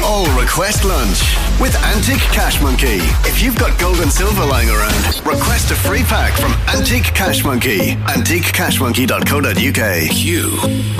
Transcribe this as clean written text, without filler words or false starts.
all request lunch with Antique Cash Monkey. If you've got gold and silver lying around, request a free pack from Antique Cash Monkey. AntiqueCashMonkey.co.uk. Q.